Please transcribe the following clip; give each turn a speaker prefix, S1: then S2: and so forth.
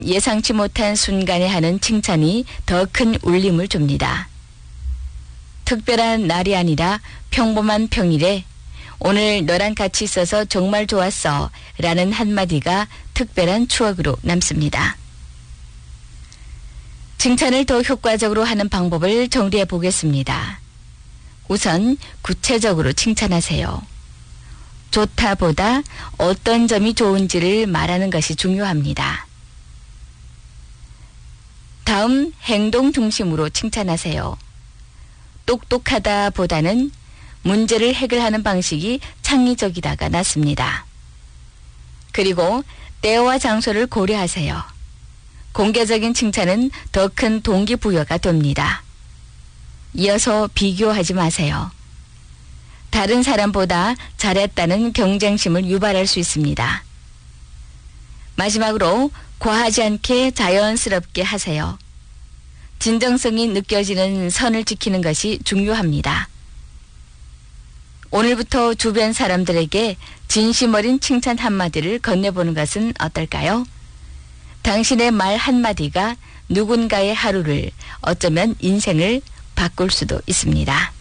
S1: 예상치 못한 순간에 하는 칭찬이 더 큰 울림을 줍니다. 특별한 날이 아니라 평범한 평일에 오늘 너랑 같이 있어서 정말 좋았어 라는 한마디가 특별한 추억으로 남습니다. 칭찬을 더 효과적으로 하는 방법을 정리해 보겠습니다. 우선 구체적으로 칭찬하세요. 좋다보다 어떤 점이 좋은지를 말하는 것이 중요합니다. 다음 행동 중심으로 칭찬하세요. 똑똑하다 보다는 문제를 해결하는 방식이 창의적이다가 낫습니다. 그리고 때와 장소를 고려하세요. 공개적인 칭찬은 더 큰 동기부여가 됩니다. 이어서 비교하지 마세요. 다른 사람보다 잘했다는 경쟁심을 유발할 수 있습니다. 마지막으로 과하지 않게 자연스럽게 하세요. 진정성이 느껴지는 선을 지키는 것이 중요합니다. 오늘부터 주변 사람들에게 진심 어린 칭찬 한마디를 건네보는 것은 어떨까요? 당신의 말 한마디가 누군가의 하루를, 어쩌면 인생을 바꿀 수도 있습니다.